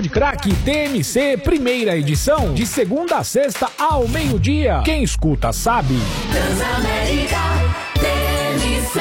de Crack TMC, primeira edição, de segunda a sexta ao meio-dia. Quem escuta sabe. Transamérica TMC.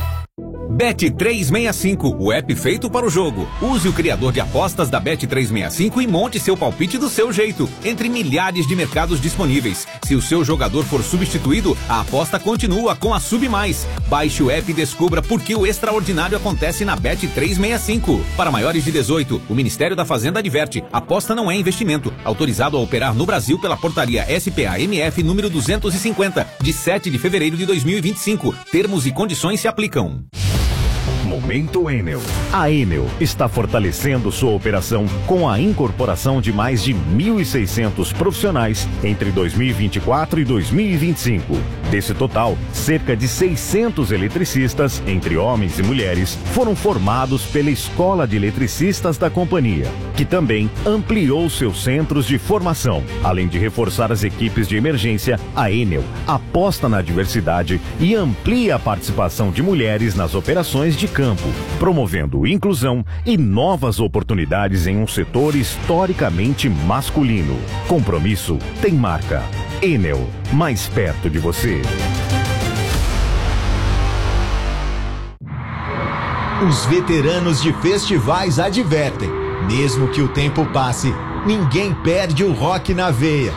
Bet365, o app feito para o jogo. Use o criador de apostas da Bet365 e monte seu palpite do seu jeito, entre milhares de mercados disponíveis. Se o seu jogador for substituído, a aposta continua com a Sub Mais. Baixe o app e descubra por que o extraordinário acontece na Bet365. Para maiores de 18, o Ministério da Fazenda adverte: aposta não é investimento. Autorizado a operar no Brasil pela portaria SPA-MF número 250, de 7 de fevereiro de 2025. Termos e condições se aplicam. Momento Enel. A Enel está fortalecendo sua operação com a incorporação de mais de 1.600 profissionais entre 2024 e 2025. Desse total, cerca de 600 eletricistas, entre homens e mulheres, foram formados pela Escola de Eletricistas da companhia, que também ampliou seus centros de formação. Além de reforçar as equipes de emergência, a Enel aposta na diversidade e amplia a participação de mulheres nas operações de campo, promovendo inclusão e novas oportunidades em um setor historicamente masculino. Compromisso tem marca. Enel, mais perto de você. Os veteranos de festivais advertem: mesmo que o tempo passe, ninguém perde o rock na veia.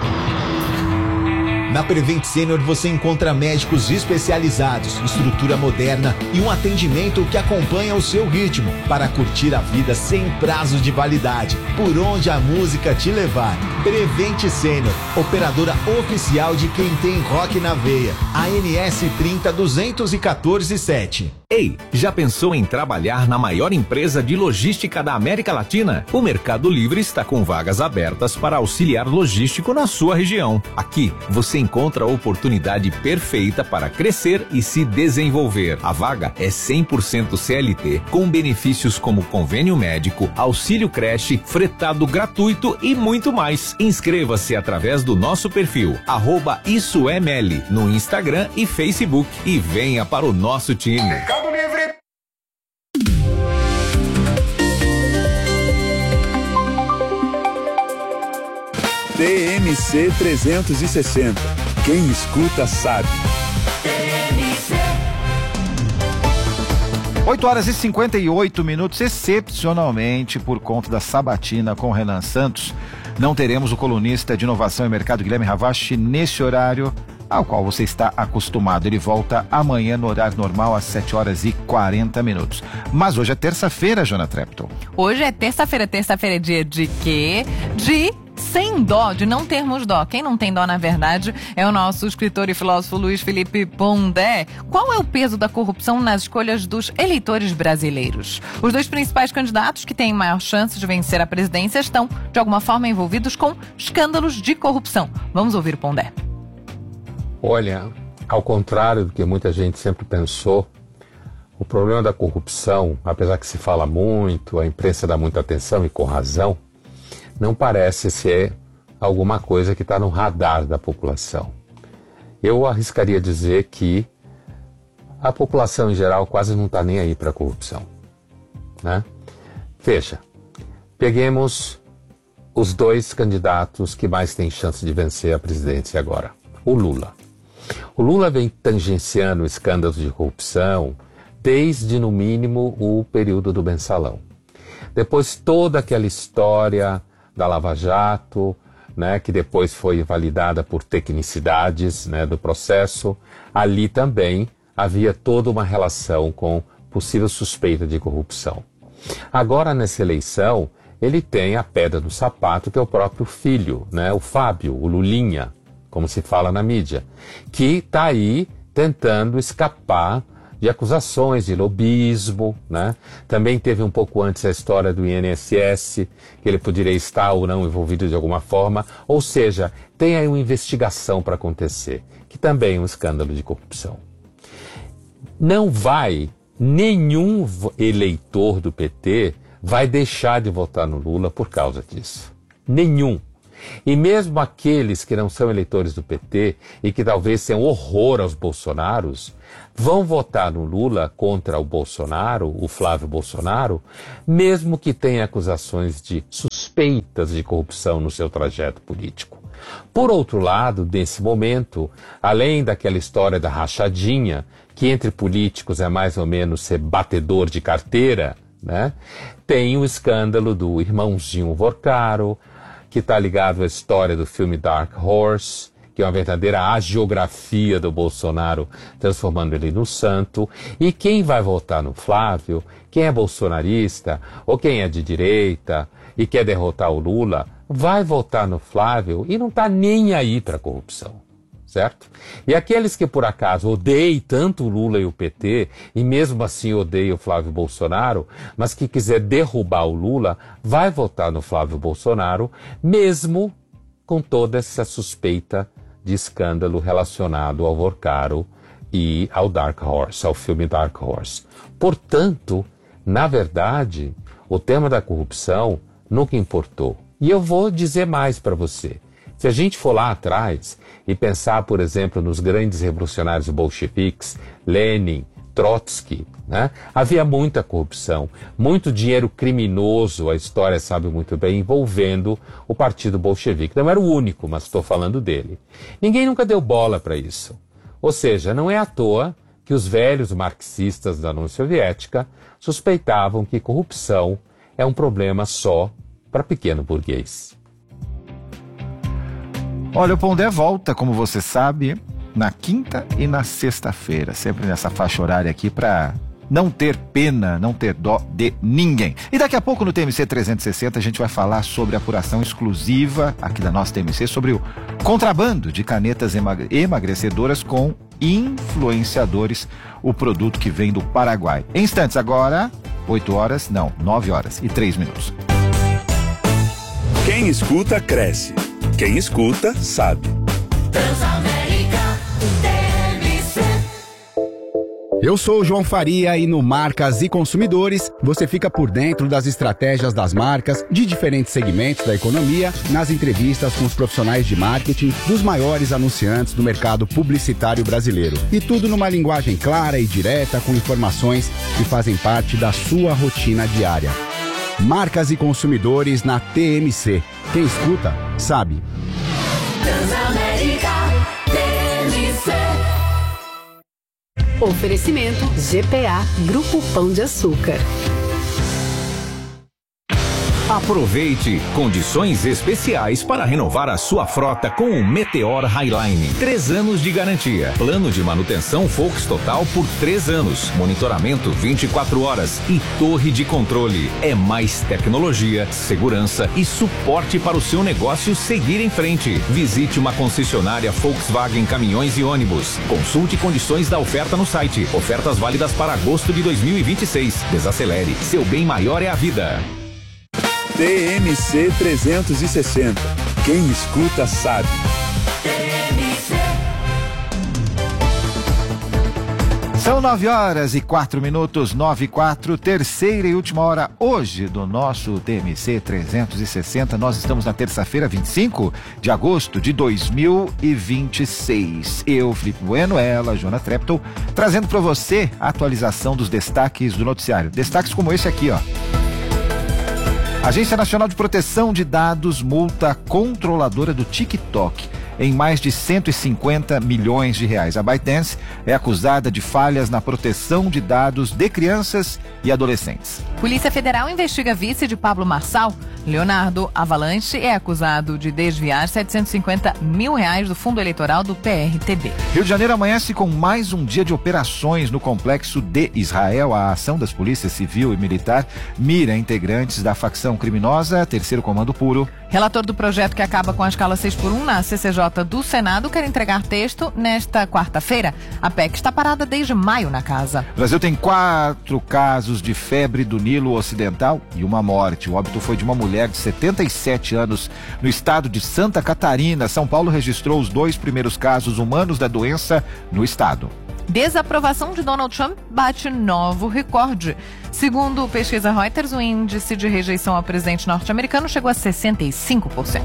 Na Prevent Senior você encontra médicos especializados, estrutura moderna e um atendimento que acompanha o seu ritmo para curtir a vida sem prazo de validade, por onde a música te levar. Prevent Senior, operadora oficial de quem tem rock na veia. ANS 302147. Ei, já pensou em trabalhar na maior empresa de logística da América Latina? O Mercado Livre está com vagas abertas para auxiliar logístico na sua região. Aqui, você encontra a oportunidade perfeita para crescer e se desenvolver. A vaga é 100% CLT, com benefícios como convênio médico, auxílio creche, fretado gratuito e muito mais. Inscreva-se através do nosso perfil, @IssoEML, no Instagram e Facebook, e venha para o nosso time. Mercado Livre. TMC 360. Quem escuta sabe. 8 horas e 58 minutos, excepcionalmente por conta da sabatina com Renan Santos, não teremos o colunista de inovação e mercado Guilherme Ravache nesse horário ao qual você está acostumado. Ele volta amanhã no horário normal às 7 horas e 40 minutos. Mas hoje é terça-feira, Jona Trepton. Hoje é terça-feira. Terça-feira é dia de quê? De sem dó, de não termos dó. Quem não tem dó, na verdade, é o nosso escritor e filósofo Luiz Felipe Pondé. Qual é o peso da corrupção nas escolhas dos eleitores brasileiros? Os dois principais candidatos que têm maior chance de vencer a presidência estão, de alguma forma, envolvidos com escândalos de corrupção. Vamos ouvir o Pondé. Olha, ao contrário do que muita gente sempre pensou, o problema da corrupção, apesar que se fala muito, a imprensa dá muita atenção e com razão, não parece ser alguma coisa que está no radar da população. Eu arriscaria dizer que a população em geral quase não está nem aí para a corrupção, né? Veja, peguemos os dois candidatos que mais têm chance de vencer a presidência agora. O Lula. O Lula vem tangenciando escândalos de corrupção desde, no mínimo, o período do Mensalão. Depois toda aquela história da Lava Jato, né, que depois foi validada por tecnicidades, né, do processo, ali também havia toda uma relação com possível suspeita de corrupção. Agora, nessa eleição, ele tem a pedra no sapato, que é o próprio filho, né, o Fábio, o Lulinha, como se fala na mídia, que está aí tentando escapar de acusações de lobismo, né? Também teve um pouco antes a história do INSS, que ele poderia estar ou não envolvido de alguma forma, ou seja, tem aí uma investigação para acontecer, que também é um escândalo de corrupção. Não vai, nenhum eleitor do PT vai deixar de votar no Lula por causa disso. Nenhum. E mesmo aqueles que não são eleitores do PT e que talvez tenham horror aos bolsonaros, vão votar no Lula contra o Bolsonaro, o Flávio Bolsonaro, mesmo que tenha acusações de suspeitas de corrupção no seu trajeto político. Por outro lado, nesse momento, além daquela história da rachadinha, que entre políticos é mais ou menos ser batedor de carteira, né? Tem o escândalo do irmãozinho Vorcaro, que está ligado à história do filme Dark Horse, que é uma verdadeira agiografia do Bolsonaro, transformando ele no santo. E quem vai votar no Flávio, quem é bolsonarista, ou quem é de direita e quer derrotar o Lula, vai votar no Flávio e não está nem aí para a corrupção, certo? E aqueles que por acaso odeiam tanto o Lula e o PT, e mesmo assim odeiam o Flávio Bolsonaro, mas que quiser derrubar o Lula, vai votar no Flávio Bolsonaro, mesmo com toda essa suspeita de escândalo relacionado ao Vorcaro e ao Dark Horse, ao filme Dark Horse. Portanto, na verdade, o tema da corrupção nunca importou. E eu vou dizer mais para você. Se a gente for lá atrás e pensar, por exemplo, nos grandes revolucionários bolcheviques, Lenin, Trotsky, né? Havia muita corrupção, muito dinheiro criminoso, a história sabe muito bem, envolvendo o partido bolchevique. Não era o único, mas estou falando dele. Ninguém nunca deu bola para isso. Ou seja, não é à toa que os velhos marxistas da União Soviética suspeitavam que corrupção é um problema só para pequeno burguês. Olha, o Pondé volta, como você sabe, na quinta e na sexta-feira, sempre nessa faixa horária aqui para não ter pena, não ter dó de ninguém. E daqui a pouco no TMC 360 a gente vai falar sobre a apuração exclusiva aqui da nossa TMC sobre o contrabando de canetas emagrecedoras com influenciadores, o produto que vem do Paraguai. Em instantes agora, 9 horas e 3 minutos. Quem escuta, cresce. Quem escuta, sabe. Transamérica TMC. Eu sou o João Faria e no Marcas e Consumidores você fica por dentro das estratégias das marcas de diferentes segmentos da economia, nas entrevistas com os profissionais de marketing dos maiores anunciantes do mercado publicitário brasileiro. E tudo numa linguagem clara e direta com informações que fazem parte da sua rotina diária. Marcas e Consumidores na TMC. Quem escuta, sabe. Transamérica TMC. Oferecimento GPA Grupo Pão de Açúcar. Aproveite condições especiais para renovar a sua frota com o Meteor Highline. 3 anos de garantia. Plano de manutenção Volks Total por 3 anos. Monitoramento 24 horas e torre de controle. É mais tecnologia, segurança e suporte para o seu negócio seguir em frente. Visite uma concessionária Volkswagen Caminhões e Ônibus. Consulte condições da oferta no site. Ofertas válidas para agosto de 2026. Desacelere. Seu bem maior é a vida. TMC 360. Quem escuta, sabe. São 9 horas e 4 minutos, 9 e 4, terceira e última hora hoje do nosso TMC 360. Nós estamos na terça-feira, 25 de agosto de 2026. Eu, Felipe Bueno, ela, Joana Treptow, trazendo para você a atualização dos destaques do noticiário. Destaques como esse aqui, ó. Agência Nacional de Proteção de Dados multa a controladora do TikTok em mais de 150 milhões de reais. A ByteDance é acusada de falhas na proteção de dados de crianças e adolescentes. Polícia Federal investiga vice de Pablo Marçal. Leonardo Avalanche é acusado de desviar 750 mil reais do fundo eleitoral do PRTB. Rio de Janeiro amanhece com mais um dia de operações no complexo de Israel. A ação das polícias civil e militar mira integrantes da facção criminosa Terceiro Comando Puro. Relator do projeto que acaba com a escala 6x1 na CCJ do Senado quer entregar texto nesta quarta-feira. A PEC está parada desde maio na casa. O Brasil tem 4 casos de febre do Nilo Ocidental e uma morte. O óbito foi de uma mulher de 77 anos no estado de Santa Catarina. São Paulo registrou os 2 primeiros casos humanos da doença no estado. Desaprovação de Donald Trump bate novo recorde. Segundo pesquisa Reuters, o índice de rejeição ao presidente norte-americano chegou a 65%.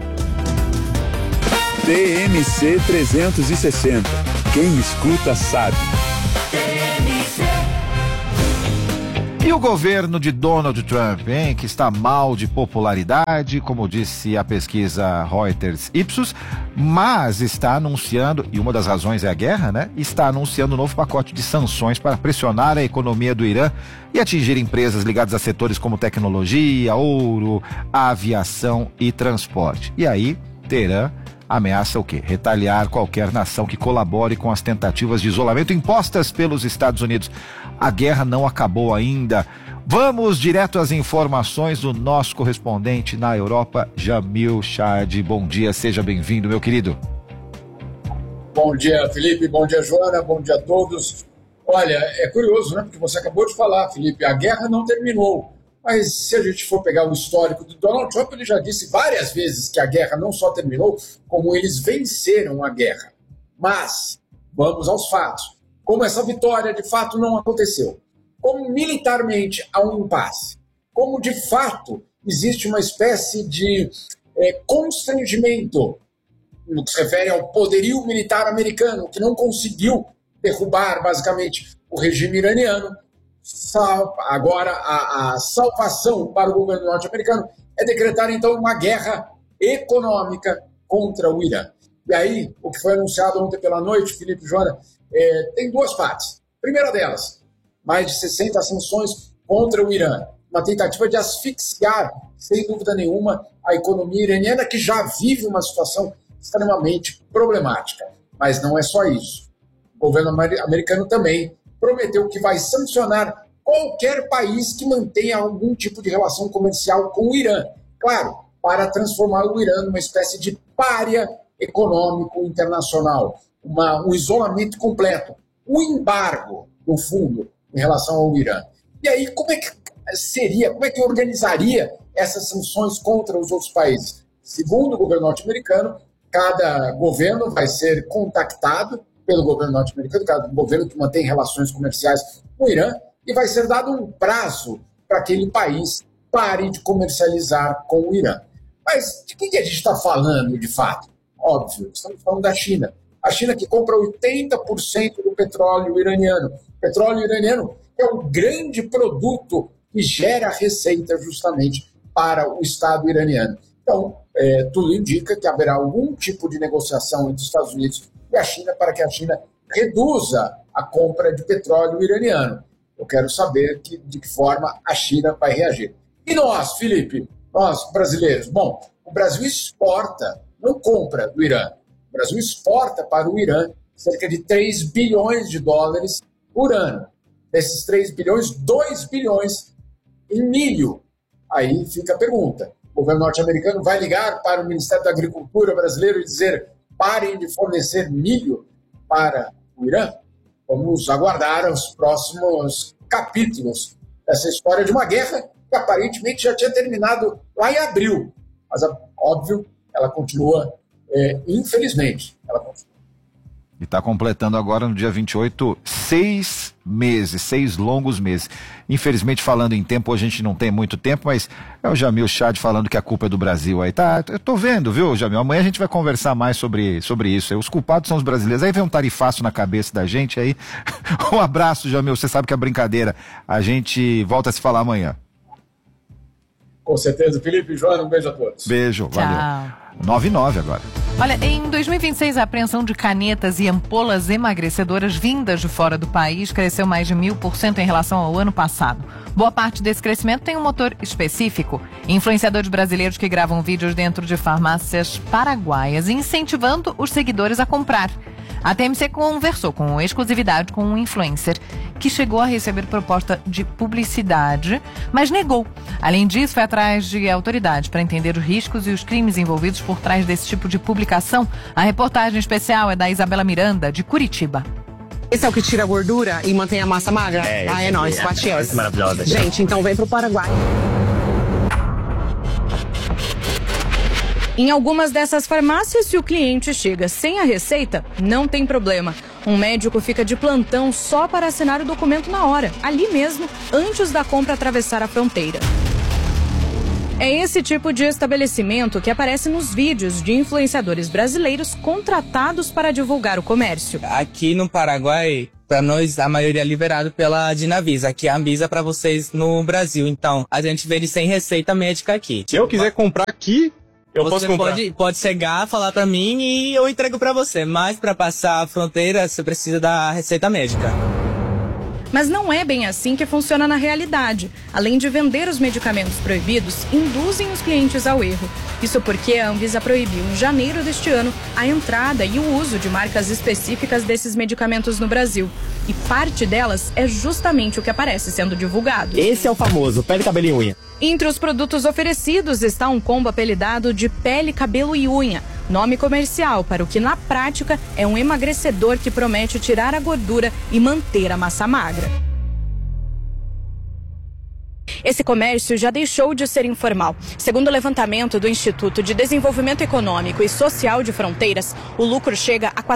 TMC 360. Quem escuta, sabe. E o governo de Donald Trump, hein, que está mal de popularidade, como disse a pesquisa Reuters Ipsos, mas está anunciando, e uma das razões é a guerra, né? Está anunciando um novo pacote de sanções para pressionar a economia do Irã e atingir empresas ligadas a setores como tecnologia, ouro, aviação e transporte. E aí, Teherã ameaça o quê? Retaliar qualquer nação que colabore com as tentativas de isolamento impostas pelos Estados Unidos. A guerra não acabou ainda. Vamos direto às informações do nosso correspondente na Europa, Jamil Chad. Bom dia, seja bem-vindo, meu querido. Bom dia, Felipe. Bom dia, Joana. Bom dia a todos. Olha, é curioso, né? Porque você acabou de falar, Felipe, a guerra não terminou. Mas se a gente for pegar o histórico do Donald Trump, ele já disse várias vezes que a guerra não só terminou, como eles venceram a guerra. Mas, vamos aos fatos. Como essa vitória de fato não aconteceu. Como militarmente há um impasse. Como de fato existe uma espécie de constrangimento no que se refere ao poderio militar americano, que não conseguiu derrubar basicamente o regime iraniano. Agora, a salvação para o governo norte-americano é decretar, então, uma guerra econômica contra o Irã. E aí, o que foi anunciado ontem pela noite, Felipe e Joana, tem duas partes. Primeira delas, mais de 60 sanções contra o Irã. Uma tentativa de asfixiar, sem dúvida nenhuma, a economia iraniana, que já vive uma situação extremamente problemática. Mas não é só isso. O governo americano também prometeu que vai sancionar qualquer país que mantenha algum tipo de relação comercial com o Irã. Claro, para transformar o Irã numa espécie de pária econômico internacional. Um isolamento completo. Um embargo, no fundo, em relação ao Irã. E aí, como é que organizaria essas sanções contra os outros países? Segundo o governo norte-americano, cada governo vai ser contactado pelo governo norte-americano, cada governo que mantém relações comerciais com o Irã, e vai ser dado um prazo para aquele país pare de comercializar com o Irã. Mas de quem que a gente está falando, de fato? Óbvio, estamos falando da China. A China que compra 80% do petróleo iraniano. O petróleo iraniano é um grande produto que gera receita justamente para o Estado iraniano. Então, tudo indica que haverá algum tipo de negociação entre os Estados Unidos e a China para que a China reduza a compra de petróleo iraniano. Eu quero saber de que forma a China vai reagir. E nós, Felipe, nós brasileiros? Bom, o Brasil exporta, não compra do Irã. O Brasil exporta para o Irã cerca de 3 bilhões de dólares por ano. Desses 3 bilhões, 2 bilhões em milho. Aí fica a pergunta. O governo norte-americano vai ligar para o Ministério da Agricultura brasileiro e dizer: parem de fornecer milho para o Irã? Vamos aguardar os próximos capítulos dessa história de uma guerra que aparentemente já tinha terminado lá em abril. Mas, óbvio, ela continua, infelizmente, ela continua. E está completando agora, no dia 28, 6 meses, 6 longos meses. Infelizmente, falando em tempo, a gente não tem muito tempo, mas é o Jamil Chad falando que a culpa é do Brasil aí. Tá, eu tô vendo, viu, Jamil? Amanhã a gente vai conversar mais sobre isso. Os culpados são os brasileiros. Aí vem um tarifaço na cabeça da gente aí. Um abraço, Jamil. Você sabe que é brincadeira. A gente volta a se falar amanhã. Com certeza, Felipe e Joana, um beijo a todos. Beijo, Tchau. Valeu. 9:09 agora. Olha, em 2026 a apreensão de canetas e ampolas emagrecedoras vindas de fora do país cresceu mais de 1000% em relação ao ano passado. Boa parte desse crescimento tem um motor específico. Influenciadores brasileiros que gravam vídeos dentro de farmácias paraguaias, incentivando os seguidores a comprar. A TMC conversou com exclusividade com um influencer que chegou a receber proposta de publicidade, mas negou. Além disso, foi atrás de autoridades para entender os riscos e os crimes envolvidos por trás desse tipo de publicação. A reportagem especial é da Isabela Miranda, de Curitiba. Esse é o que tira a gordura e mantém a massa magra? É nóis, Patias. Maravilhosa. Gente, então vem pro Paraguai. Em algumas dessas farmácias, se o cliente chega sem a receita, não tem problema. Um médico fica de plantão só para assinar o documento na hora, ali mesmo, antes da compra atravessar a fronteira. É esse tipo de estabelecimento que aparece nos vídeos de influenciadores brasileiros contratados para divulgar o comércio. Aqui no Paraguai, para nós, a maioria é liberado pela Dinavisa. Aqui é a Anvisa para vocês no Brasil. Então, a gente vende sem receita médica aqui. Se eu quiser comprar aqui, eu posso comprar. Você pode chegar, falar para mim e eu entrego para você. Mas para passar a fronteira, você precisa da receita médica. Mas não é bem assim que funciona na realidade. Além de vender os medicamentos proibidos, induzem os clientes ao erro. Isso porque a Anvisa proibiu em janeiro deste ano a entrada e o uso de marcas específicas desses medicamentos no Brasil. E parte delas é justamente o que aparece sendo divulgado. Esse é o famoso pele, cabelo e unha. Entre os produtos oferecidos está um combo apelidado de pele, cabelo e unha. Nome comercial para o que na prática é um emagrecedor que promete tirar a gordura e manter a massa magra. Esse comércio já deixou de ser informal. Segundo o levantamento do Instituto de Desenvolvimento Econômico e Social de Fronteiras, o lucro chega a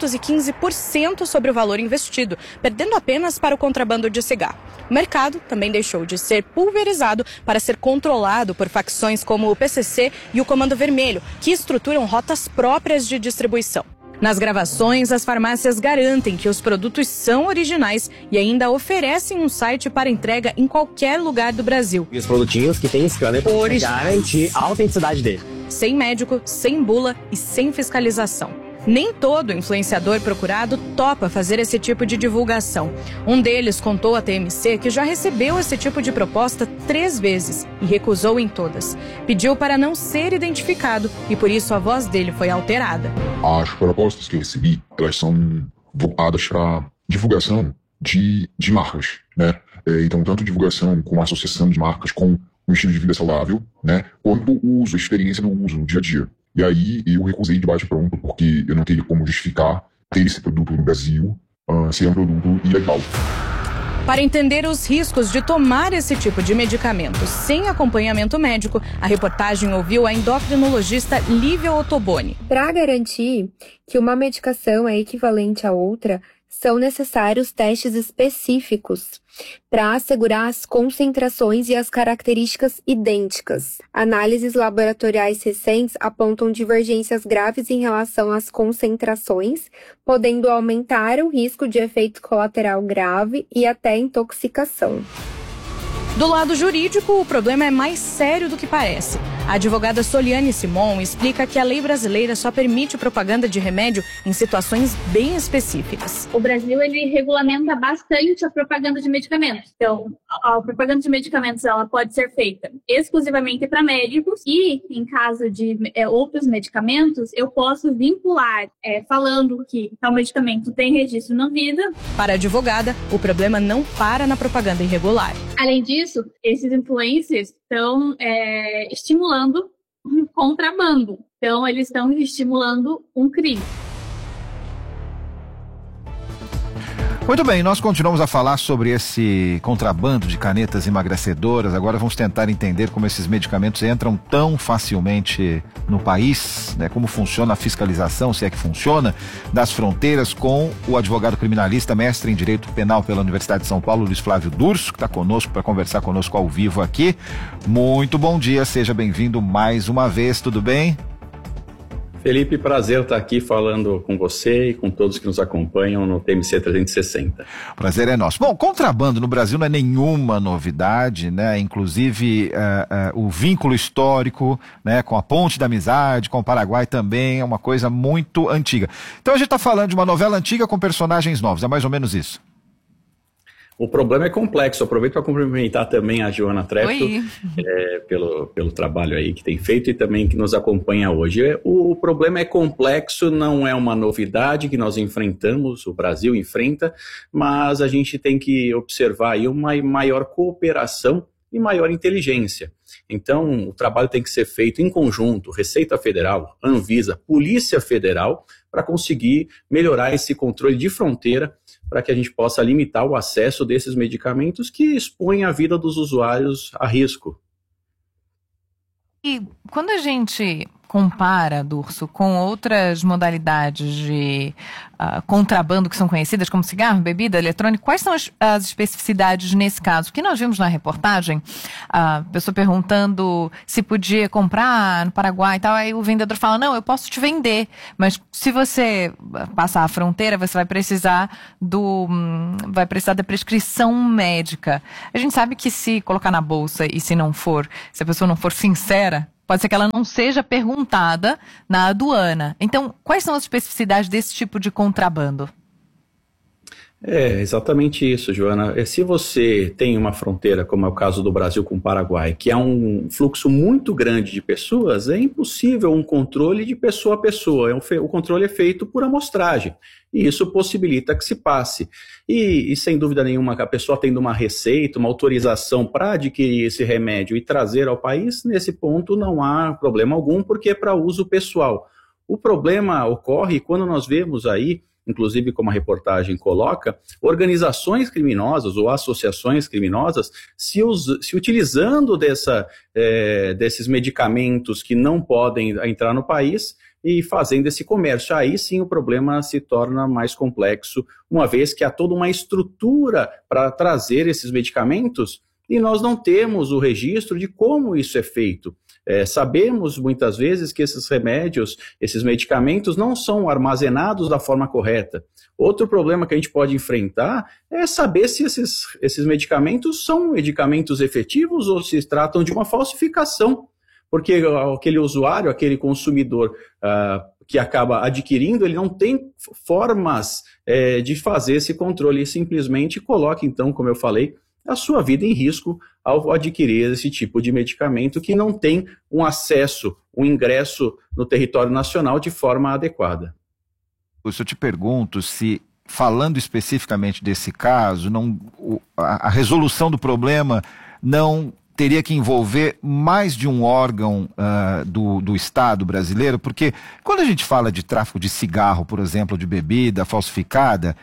415% sobre o valor investido, perdendo apenas para o contrabando de cigarro. O mercado também deixou de ser pulverizado para ser controlado por facções como o PCC e o Comando Vermelho, que estruturam rotas próprias de distribuição. Nas gravações, as farmácias garantem que os produtos são originais e ainda oferecem um site para entrega em qualquer lugar do Brasil. E os produtinhos que tem scanner para garantir a autenticidade dele. Sem médico, sem bula e sem fiscalização. Nem todo influenciador procurado topa fazer esse tipo de divulgação. Um deles contou à TMC que já recebeu esse tipo de proposta 3 vezes e recusou em todas. Pediu para não ser identificado e por isso a voz dele foi alterada. As propostas que eu recebi, elas são voltadas para divulgação de marcas, né? Então, tanto divulgação com a associação de marcas com um estilo de vida saudável, né? Quanto o uso, a experiência no uso, no dia a dia. E aí eu recusei de bate pronto, porque eu não teria como justificar ter esse produto no Brasil ser um produto ilegal. Para entender os riscos de tomar esse tipo de medicamento sem acompanhamento médico, a reportagem ouviu a endocrinologista Lívia Ottoboni. Para garantir que uma medicação é equivalente a outra, são necessários testes específicos para assegurar as concentrações e as características idênticas. Análises laboratoriais recentes apontam divergências graves em relação às concentrações, podendo aumentar o risco de efeito colateral grave e até intoxicação. Do lado jurídico, o problema é mais sério do que parece. A advogada Soliane Simon explica que a lei brasileira só permite propaganda de remédio em situações bem específicas. O Brasil, ele regulamenta bastante a propaganda de medicamentos. Então, a propaganda de medicamentos, ela pode ser feita exclusivamente para médicos e, em caso de outros medicamentos, eu posso vincular, falando que tal medicamento tem registro na Anvisa. Para a advogada, o problema não para na propaganda irregular. Além disso, esses influencers estão estimulando um contrabando. Então, eles estão estimulando um crime. Muito bem, nós continuamos a falar sobre esse contrabando de canetas emagrecedoras. Agora vamos tentar entender como esses medicamentos entram tão facilmente no país, né? Como funciona a fiscalização, se é que funciona, das fronteiras, com o advogado criminalista, mestre em Direito Penal pela Universidade de São Paulo, Luiz Flávio Durso, que está conosco para conversar conosco ao vivo aqui. Muito bom dia, seja bem-vindo mais uma vez, tudo bem? Felipe, prazer estar aqui falando com você e com todos que nos acompanham no TMC 360. Prazer é nosso. Bom, contrabando no Brasil não é nenhuma novidade, né? Inclusive o vínculo histórico, né, com a Ponte da Amizade, com o Paraguai também é uma coisa muito antiga. Então a gente está falando de uma novela antiga com personagens novos, é mais ou menos isso. O problema é complexo. Aproveito para cumprimentar também a Joana Trepto pelo trabalho aí que tem feito e também que nos acompanha hoje. O problema é complexo, não é uma novidade que nós enfrentamos, o Brasil enfrenta, mas a gente tem que observar aí uma maior cooperação e maior inteligência. Então, o trabalho tem que ser feito em conjunto, Receita Federal, Anvisa, Polícia Federal, para conseguir melhorar esse controle de fronteira, para que a gente possa limitar o acesso desses medicamentos que expõem a vida dos usuários a risco. E quando a gente compara, Durso, com outras modalidades de contrabando que são conhecidas como cigarro, bebida, eletrônica, quais são as especificidades nesse caso? Porque nós vimos na reportagem a pessoa perguntando se podia comprar no Paraguai e tal, aí o vendedor fala, não, eu posso te vender, mas se você passar a fronteira, você vai precisar da prescrição médica. A gente sabe que se colocar na bolsa e se a pessoa não for sincera, pode ser que ela não seja perguntada na aduana. Então, quais são as especificidades desse tipo de contrabando? É exatamente isso, Joana. Se você tem uma fronteira, como é o caso do Brasil com o Paraguai, que há um fluxo muito grande de pessoas, é impossível um controle de pessoa a pessoa. O controle é feito por amostragem. E isso possibilita que se passe. E sem dúvida nenhuma, a pessoa tendo uma receita, uma autorização para adquirir esse remédio e trazer ao país, nesse ponto não há problema algum, porque é para uso pessoal. O problema ocorre quando nós vemos aí, inclusive como a reportagem coloca, organizações criminosas ou associações criminosas se utilizando desses medicamentos que não podem entrar no país e fazendo esse comércio. Aí sim o problema se torna mais complexo, uma vez que há toda uma estrutura para trazer esses medicamentos e nós não temos o registro de como isso é feito. Sabemos muitas vezes que esses remédios, esses medicamentos não são armazenados da forma correta. Outro problema que a gente pode enfrentar é saber se esses medicamentos são medicamentos efetivos ou se tratam de uma falsificação. Porque aquele usuário, aquele consumidor que acaba adquirindo, ele não tem formas de fazer esse controle e simplesmente coloca, então, como eu falei, a sua vida em risco ao adquirir esse tipo de medicamento que não tem um acesso, um ingresso no território nacional de forma adequada. Eu te pergunto se, falando especificamente desse caso, a resolução do problema não teria que envolver mais de um órgão do Estado brasileiro, porque quando a gente fala de tráfico de cigarro, por exemplo, de bebida falsificada,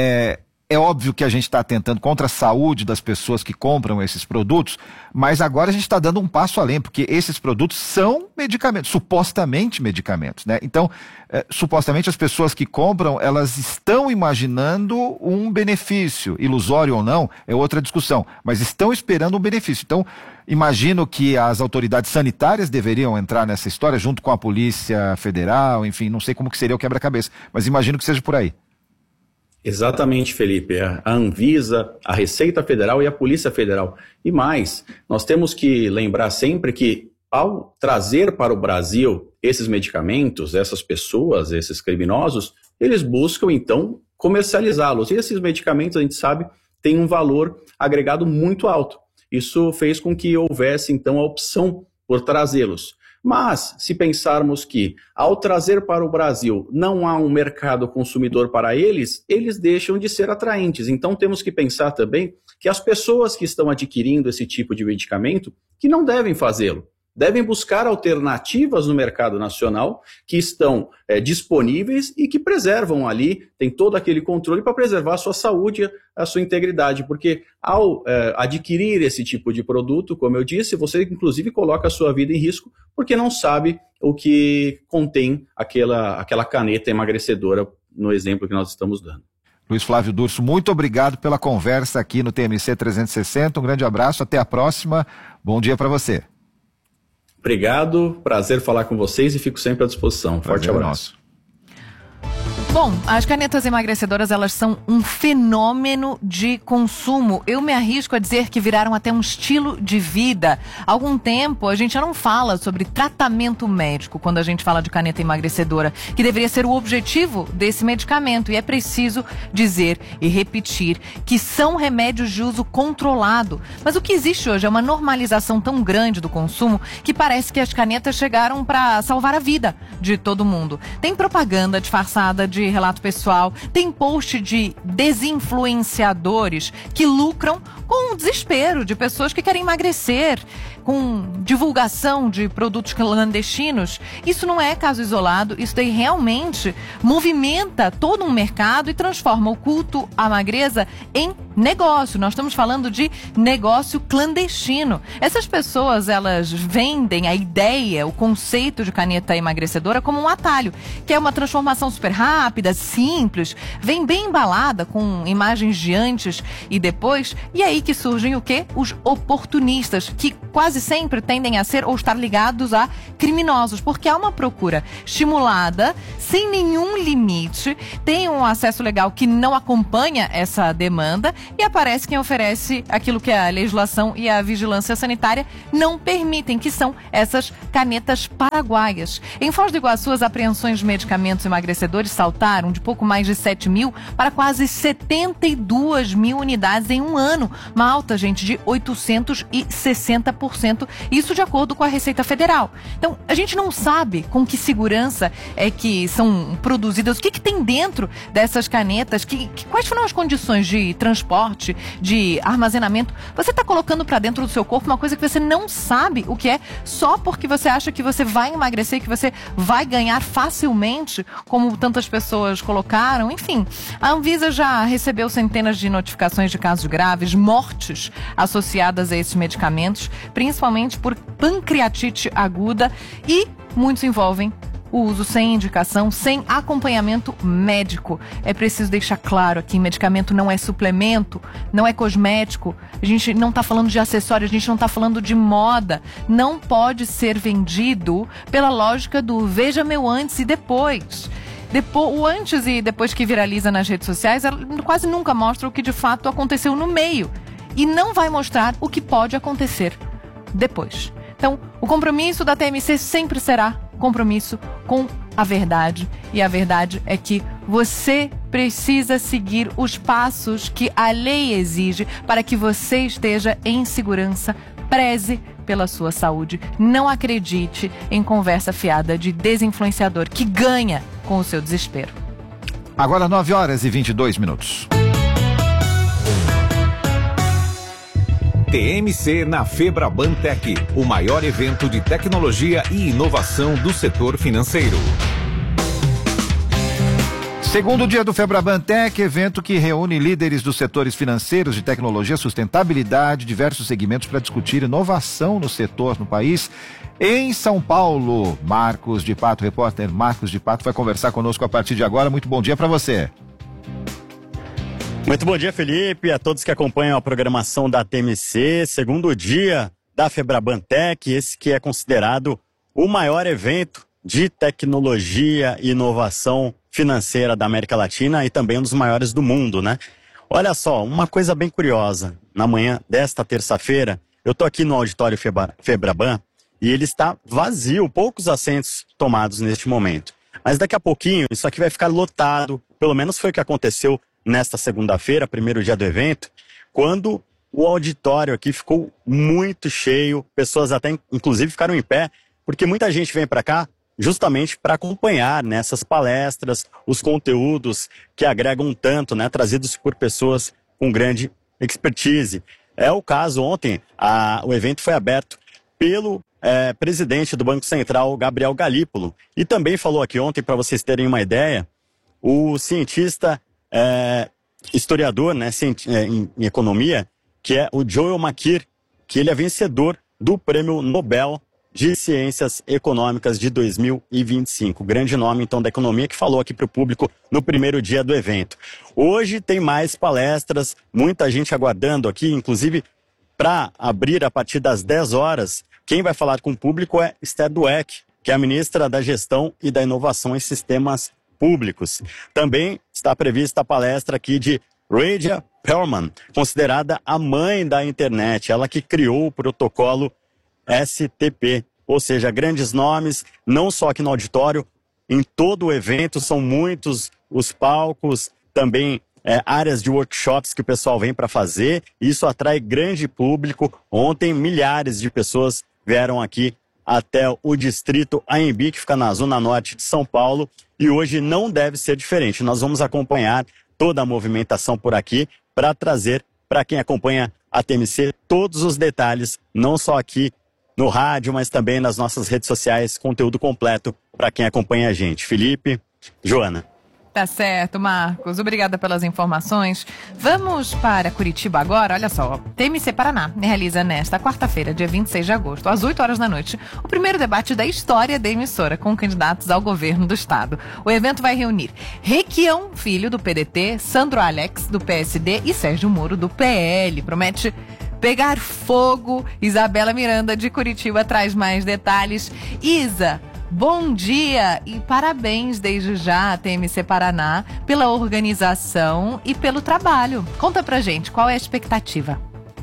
é óbvio que a gente está atentando contra a saúde das pessoas que compram esses produtos, mas agora a gente está dando um passo além, porque esses produtos são medicamentos, supostamente medicamentos, né? Então, supostamente as pessoas que compram, elas estão imaginando um benefício, ilusório ou não, é outra discussão, mas estão esperando um benefício. Então, imagino que as autoridades sanitárias deveriam entrar nessa história, junto com a Polícia Federal, enfim, não sei como que seria o quebra-cabeça, mas imagino que seja por aí. Exatamente, Felipe. A Anvisa, a Receita Federal e a Polícia Federal. E mais, nós temos que lembrar sempre que, ao trazer para o Brasil esses medicamentos, essas pessoas, esses criminosos, eles buscam, então, comercializá-los. E esses medicamentos, a gente sabe, têm um valor agregado muito alto. Isso fez com que houvesse, então, a opção por trazê-los. Mas, se pensarmos que, ao trazer para o Brasil, não há um mercado consumidor para eles, eles deixam de ser atraentes. Então, temos que pensar também que as pessoas que estão adquirindo esse tipo de medicamento, que não devem fazê-lo, devem buscar alternativas no mercado nacional que estão disponíveis e que preservam ali, tem todo aquele controle para preservar a sua saúde, a sua integridade, porque ao adquirir esse tipo de produto, como eu disse, você inclusive coloca a sua vida em risco porque não sabe o que contém aquela caneta emagrecedora no exemplo que nós estamos dando. Luiz Flávio Durso, muito obrigado pela conversa aqui no TMC 360, um grande abraço, até a próxima, bom dia para você. Obrigado, prazer falar com vocês e fico sempre à disposição. Forte abraço. Bom, as canetas emagrecedoras, elas são um fenômeno de consumo. Eu me arrisco a dizer que viraram até um estilo de vida. Há algum tempo, a gente já não fala sobre tratamento médico quando a gente fala de caneta emagrecedora, que deveria ser o objetivo desse medicamento. E é preciso dizer e repetir que são remédios de uso controlado. Mas o que existe hoje é uma normalização tão grande do consumo que parece que as canetas chegaram para salvar a vida de todo mundo. Tem propaganda disfarçada de relato pessoal, tem post de desinfluenciadores que lucram com o desespero de pessoas que querem emagrecer, com divulgação de produtos clandestinos, isso não é caso isolado, isso daí realmente movimenta todo um mercado e transforma o culto à magreza em negócio. Nós estamos falando de negócio clandestino. Essas pessoas, elas vendem a ideia, o conceito de caneta emagrecedora como um atalho, que é uma transformação super rápida, simples, vem bem embalada com imagens de antes e depois, e aí que surgem o quê? Os oportunistas, que quase sempre tendem a ser ou estar ligados a criminosos, porque há uma procura estimulada, sem nenhum limite, tem um acesso legal que não acompanha essa demanda e aparece quem oferece aquilo que a legislação e a vigilância sanitária não permitem, que são essas canetas paraguaias. Em Foz do Iguaçu, as apreensões de medicamentos emagrecedores saltaram de pouco mais de 7 mil para quase 72 mil unidades em um ano, uma alta, gente, de 860%, isso de acordo com a Receita Federal. Então, a gente não sabe com que segurança é que são produzidas, o que tem dentro dessas canetas, quais foram as condições de transporte, de armazenamento. Você está colocando para dentro do seu corpo uma coisa que você não sabe o que é, só porque você acha que você vai emagrecer, que você vai ganhar facilmente, como tantas pessoas colocaram. Enfim, a Anvisa já recebeu centenas de notificações de casos graves, mortes associadas a esses medicamentos, principalmente por pancreatite aguda, e muitos envolvem o uso sem indicação, sem acompanhamento médico. É preciso deixar claro aqui, medicamento não é suplemento, não é cosmético, a gente não está falando de acessório, a gente não está falando de moda, não pode ser vendido pela lógica do veja meu antes e depois. O antes e depois que viraliza nas redes sociais, ela quase nunca mostra o que de fato aconteceu no meio e não vai mostrar o que pode acontecer depois. Então, o compromisso da TMC sempre será compromisso com a verdade. E a verdade é que você precisa seguir os passos que a lei exige para que você esteja em segurança. Preze pela sua saúde. Não acredite em conversa fiada de desinfluenciador que ganha com o seu desespero. Agora 9h22. TMC na Febraban Tech, o maior evento de tecnologia e inovação do setor financeiro. Segundo dia do Febraban Tech, evento que reúne líderes dos setores financeiros, de tecnologia, sustentabilidade, diversos segmentos para discutir inovação no setor no país. Em São Paulo, Marcos de Pato, repórter Marcos de Pato, vai conversar conosco a partir de agora. Muito bom dia para você. Muito bom dia, Felipe, a todos que acompanham a programação da TMC, segundo dia da Febraban Tech, esse que é considerado o maior evento de tecnologia e inovação financeira da América Latina e também um dos maiores do mundo, né? Olha só, uma coisa bem curiosa, na manhã desta terça-feira, eu tô aqui no auditório Febraban e ele está vazio, poucos assentos tomados neste momento. Mas daqui a pouquinho, isso aqui vai ficar lotado, pelo menos foi o que aconteceu nesta segunda-feira, primeiro dia do evento, quando o auditório aqui ficou muito cheio, pessoas até inclusive ficaram em pé, porque muita gente vem para cá justamente para acompanhar nessas palestras os conteúdos que agregam tanto, né, trazidos por pessoas com grande expertise. É o caso ontem, o evento foi aberto pelo presidente do Banco Central, Gabriel Galípolo, e também falou aqui ontem, para vocês terem uma ideia, o cientista historiador, né, em economia, que é o Joel Makir, que ele é vencedor do Prêmio Nobel de Ciências Econômicas de 2025. Grande nome, então, da economia, que falou aqui para o público no primeiro dia do evento. Hoje tem mais palestras, muita gente aguardando aqui, inclusive para abrir a partir das 10 horas. Quem vai falar com o público é Esther Dweck, que é a ministra da Gestão e da Inovação em Sistemas Públicos. Também está prevista a palestra aqui de Radia Perlman, considerada a mãe da internet, ela que criou o protocolo STP, ou seja, grandes nomes, não só aqui no auditório, em todo o evento, são muitos os palcos, também áreas de workshops que o pessoal vem para fazer, isso atrai grande público. Ontem, milhares de pessoas vieram aqui até o distrito AMB, que fica na zona norte de São Paulo, e hoje não deve ser diferente. Nós vamos acompanhar toda a movimentação por aqui para trazer para quem acompanha a TMC todos os detalhes, não só aqui no rádio, mas também nas nossas redes sociais, conteúdo completo para quem acompanha a gente. Felipe, Joana. Tá certo, Marcos. Obrigada pelas informações. Vamos para Curitiba agora. Olha só, TMC Paraná realiza nesta quarta-feira, dia 26 de agosto, às 8 horas da noite, o primeiro debate da história da emissora com candidatos ao governo do estado. O evento vai reunir Requião Filho, do PDT, Sandro Alex, do PSD e Sérgio Moro, do PL. Promete pegar fogo. Isabela Miranda, de Curitiba, traz mais detalhes. Isa, bom dia e parabéns desde já à TMC Paraná pela organização e pelo trabalho. Conta pra gente, qual é a expectativa?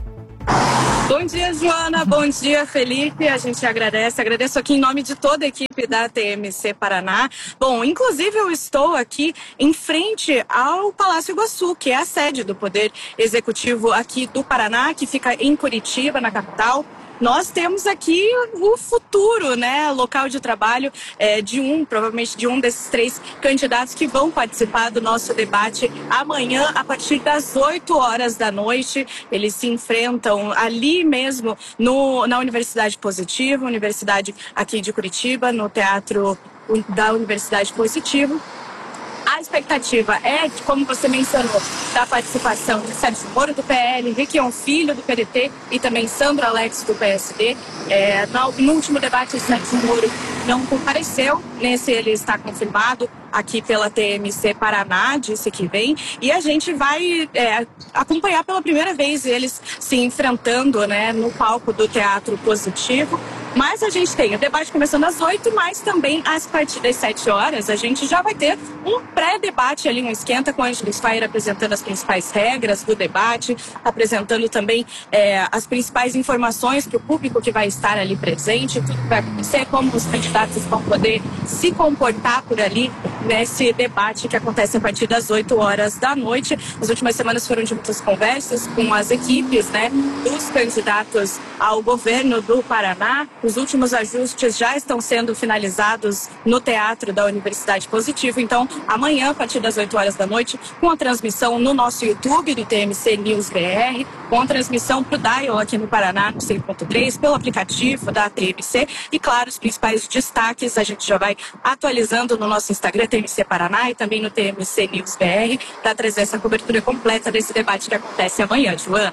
Bom dia, Joana. Bom dia, Felipe. A gente agradeço aqui em nome de toda a equipe da TMC Paraná. Bom, inclusive eu estou aqui em frente ao Palácio Iguaçu, que é a sede do Poder Executivo aqui do Paraná, que fica em Curitiba, na capital. Nós temos aqui o futuro, né, local de trabalho provavelmente de um desses 3 candidatos que vão participar do nosso debate amanhã, a partir das 8 horas da noite. Eles se enfrentam ali mesmo na Universidade Positivo, Universidade aqui de Curitiba, no Teatro da Universidade Positivo. A expectativa é, como você mencionou, da participação de Sérgio Moro, do PL, Requião Filho, do PDT e também Sandro Alex, do PSD. No último debate, o Sérgio Moro não compareceu. Nesse ele está confirmado aqui pela TMC Paraná, disse que vem. E a gente vai acompanhar pela primeira vez eles se enfrentando, né, no palco do Teatro Positivo. Mas a gente tem o debate começando às 8, mas também a partir das 7 horas a gente já vai ter um pré-debate ali, um esquenta com a Angela Sfayer apresentando as principais regras do debate, apresentando também as principais informações para o público que vai estar ali presente, tudo que vai acontecer, como os candidatos vão poder se comportar por ali nesse debate que acontece a partir das 8 horas da noite. As últimas semanas foram de muitas conversas com as equipes, né, dos candidatos ao governo do Paraná. Os últimos ajustes já estão sendo finalizados no Teatro da Universidade Positivo. Então, amanhã, a partir das 8 horas da noite, com a transmissão no nosso YouTube do TMC News BR, com a transmissão para o Dial aqui no Paraná, no 100.3, pelo aplicativo da TMC. E, claro, os principais destaques a gente já vai atualizando no nosso Instagram, TMC Paraná, e também no TMC News BR, para trazer essa cobertura completa desse debate que acontece amanhã, Joana.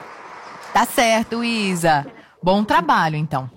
Tá certo, Isa. Bom trabalho, então.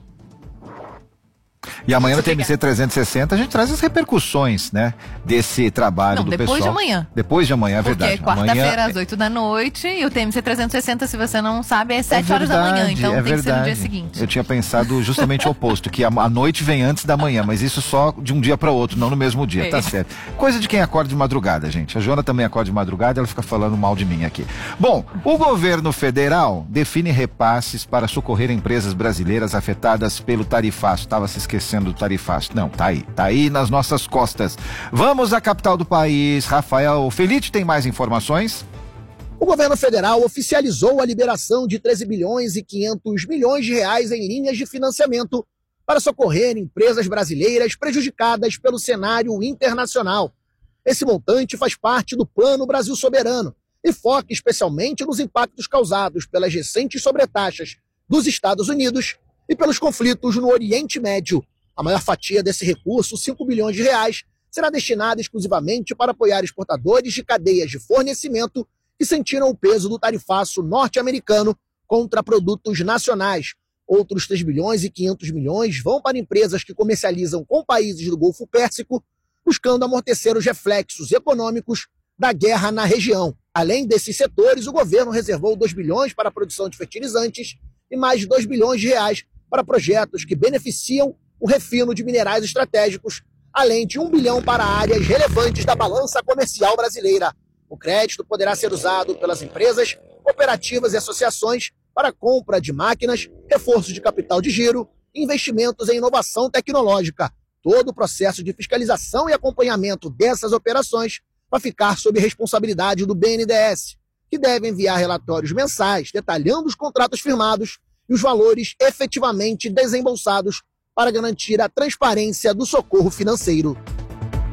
E amanhã no TMC 360 a gente traz as repercussões, né, desse trabalho do pessoal. Depois de amanhã. Depois de amanhã, é verdade. Porque quarta-feira às 8 da noite e o TMC 360, se você não sabe, é 7 horas da manhã, então tem que ser no dia seguinte. Eu tinha pensado justamente o oposto, que a noite vem antes da manhã, mas isso só de um dia para o outro, não no mesmo dia, tá certo. Coisa de quem acorda de madrugada, gente. A Joana também acorda de madrugada, ela fica falando mal de mim aqui. Bom, o governo federal define repasses para socorrer empresas brasileiras afetadas pelo tarifaço. Estava se esquecendo do tarifaço. Não, tá aí nas nossas costas. Vamos à capital do país. Rafael Felite tem mais informações? O governo federal oficializou a liberação de 13 bilhões e 500 milhões de reais em linhas de financiamento para socorrer empresas brasileiras prejudicadas pelo cenário internacional. Esse montante faz parte do Plano Brasil Soberano e foca especialmente nos impactos causados pelas recentes sobretaxas dos Estados Unidos e pelos conflitos no Oriente Médio. A maior fatia desse recurso, 5 bilhões de reais, será destinada exclusivamente para apoiar exportadores de cadeias de fornecimento que sentiram o peso do tarifaço norte-americano contra produtos nacionais. Outros 3 bilhões e 500 milhões vão para empresas que comercializam com países do Golfo Pérsico, buscando amortecer os reflexos econômicos da guerra na região. Além desses setores, o governo reservou 2 bilhões para a produção de fertilizantes e mais de 2 bilhões de reais para projetos que beneficiam o refino de minerais estratégicos, além de 1 bilhão para áreas relevantes da balança comercial brasileira. O crédito poderá ser usado pelas empresas, cooperativas e associações para a compra de máquinas, reforço de capital de giro, investimentos em inovação tecnológica. Todo o processo de fiscalização e acompanhamento dessas operações vai ficar sob responsabilidade do BNDES, que deve enviar relatórios mensais detalhando os contratos firmados e os valores efetivamente desembolsados para garantir a transparência do socorro financeiro.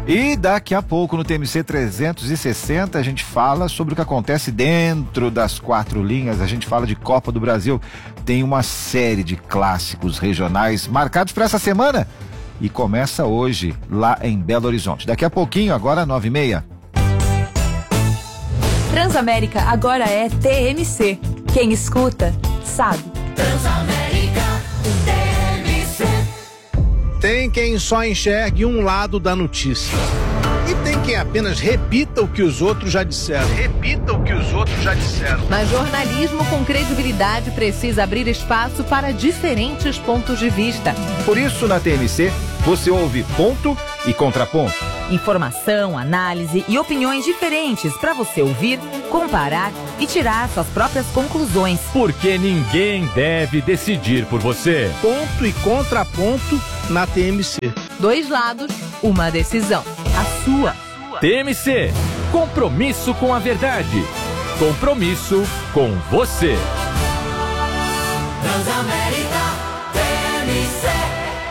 E daqui a pouco no TMC 360 a gente fala sobre o que acontece dentro das 4 linhas, a gente fala de Copa do Brasil. Tem uma série de clássicos regionais marcados para essa semana e começa hoje lá em Belo Horizonte. Daqui a pouquinho, agora 9h30. Transamérica agora é TMC. Quem escuta, sabe. Transamérica, TMC. Tem quem só enxergue um lado da notícia. E tem quem apenas repita o que os outros já disseram. Mas jornalismo com credibilidade precisa abrir espaço para diferentes pontos de vista. Por isso, na TMC, você ouve ponto e contraponto. Informação, análise e opiniões diferentes para você ouvir, comparar e tirar suas próprias conclusões. Porque ninguém deve decidir por você. Ponto e contraponto na TMC. 2 lados, uma decisão. A sua. TMC, compromisso com a verdade. Compromisso com você. Transamérica, TMC.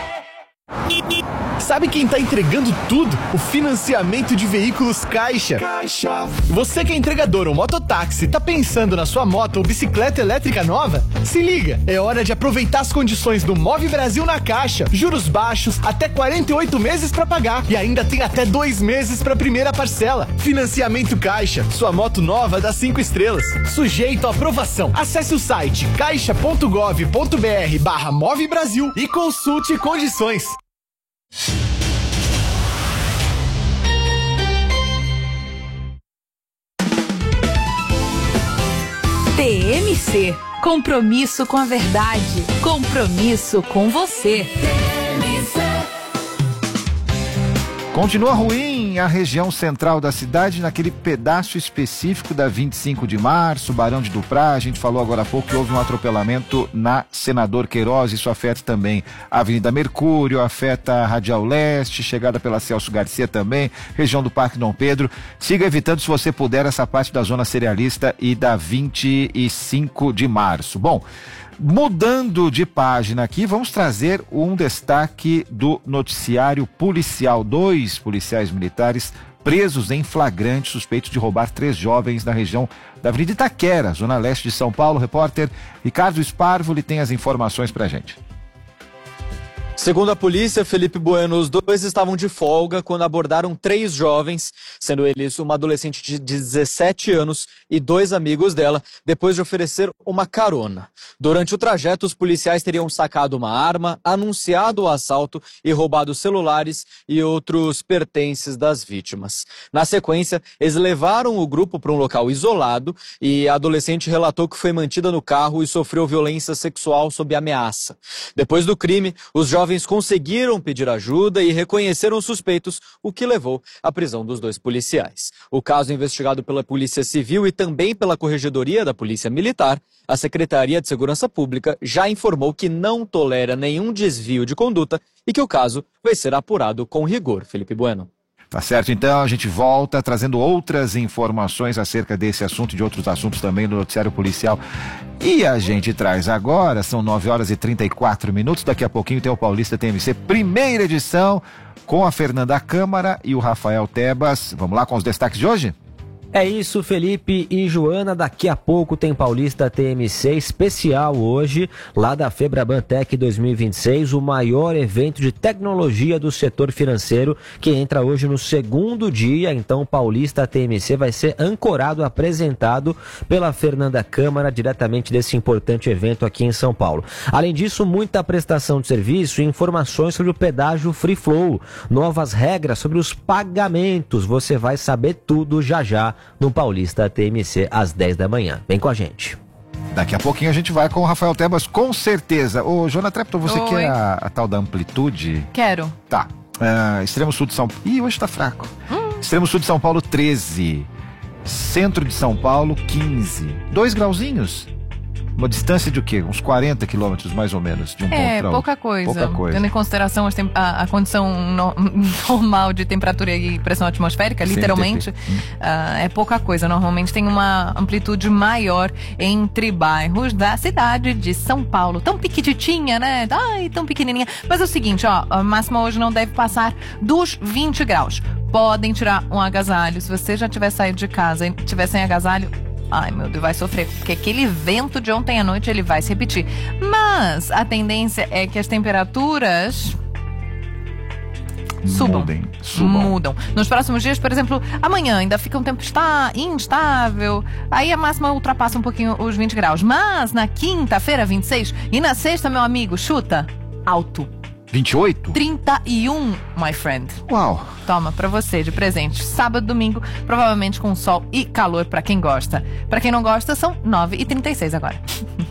Sabe quem está entregando tudo? O financiamento de veículos Caixa. Você que é entregador ou mototáxi, tá pensando na sua moto ou bicicleta elétrica nova? Se liga, é hora de aproveitar as condições do Move Brasil na Caixa. Juros baixos, até 48 meses para pagar e ainda tem até 2 meses para a primeira parcela. Financiamento Caixa, sua moto nova dá 5 estrelas. Sujeito à aprovação. Acesse o site caixa.gov.br/Move Brasil e consulte condições. TMC. Compromisso com a verdade. Compromisso com você. Continua ruim a região central da cidade, naquele pedaço específico da 25 de março, Barão de Duprá. A gente falou agora há pouco que houve um atropelamento na Senador Queiroz. Isso afeta também a Avenida Mercúrio, afeta a Radial Leste, chegada pela Celso Garcia também, região do Parque Dom Pedro. Siga evitando, se você puder, essa parte da Zona Cerealista e da 25 de março. Bom, mudando de página aqui, vamos trazer um destaque do noticiário policial. 2 policiais militares presos em flagrante, suspeitos de roubar 3 jovens na região da Avenida Itaquera, zona leste de São Paulo. O repórter Ricardo Sparvoli tem as informações pra gente. Segundo a polícia, Felipe Bueno, os 2 estavam de folga quando abordaram 3 jovens, sendo eles uma adolescente de 17 anos e 2 amigos dela, depois de oferecer uma carona. Durante o trajeto, os policiais teriam sacado uma arma, anunciado o assalto e roubado celulares e outros pertences das vítimas. Na sequência, eles levaram o grupo para um local isolado e a adolescente relatou que foi mantida no carro e sofreu violência sexual sob ameaça. Depois do crime, os jovens conseguiram pedir ajuda e reconheceram os suspeitos, o que levou à prisão dos 2 policiais. O caso é investigado pela Polícia Civil e também pela Corregedoria da Polícia Militar. A Secretaria de Segurança Pública já informou que não tolera nenhum desvio de conduta e que o caso vai ser apurado com rigor. Felipe Bueno. Tá certo, então a gente volta trazendo outras informações acerca desse assunto e de outros assuntos também no noticiário policial. E a gente traz agora, são 9h34, daqui a pouquinho tem o Paulista TMC, primeira edição, com a Fernanda Câmara e o Rafael Tebas. Vamos lá com os destaques de hoje? É isso, Felipe e Joana, daqui a pouco tem Paulista TMC especial hoje, lá da Febrabantec 2026, o maior evento de tecnologia do setor financeiro, que entra hoje no 2º dia. Então Paulista TMC vai ser ancorado, apresentado pela Fernanda Câmara, diretamente desse importante evento aqui em São Paulo. Além disso, muita prestação de serviço e informações sobre o pedágio Free Flow, novas regras sobre os pagamentos, você vai saber tudo já já no Paulista TMC às 10 da manhã. Vem com a gente. Daqui a pouquinho a gente vai com o Rafael Tebas, com certeza. Ô, Joana Trepton, você Oi. quer a tal da amplitude? Quero. Tá. Extremo sul de São Paulo. Ih, hoje tá fraco. Extremo sul de São Paulo, 13. Centro de São Paulo, 15. 2 grauzinhos. Uma distância de o quê? Uns 40 quilômetros, mais ou menos, de um ponto para pouca outro. coisa. Pouca coisa. Tendo em consideração a condição normal de temperatura e pressão atmosférica, literalmente, é pouca coisa. Normalmente tem uma amplitude maior entre bairros da cidade de São Paulo. Tão pequititinha, né? Ai, tão pequenininha. Mas é o seguinte, ó, a máxima hoje não deve passar dos 20 graus. Podem tirar um agasalho. Se você já tiver saído de casa e tiver sem agasalho, ai, meu Deus, vai sofrer, porque aquele vento de ontem à noite ele vai se repetir. Mas a tendência é que as temperaturas mudam. Nos próximos dias, por exemplo, amanhã ainda fica um tempo instável, aí a máxima ultrapassa um pouquinho os 20 graus. Mas na quinta-feira, 26, e na sexta, meu amigo, chuta alto. 28? 31, my friend. Uau. Toma, pra você, de presente. Sábado, domingo, provavelmente com sol e calor pra quem gosta. Pra quem não gosta, são 9h36 agora.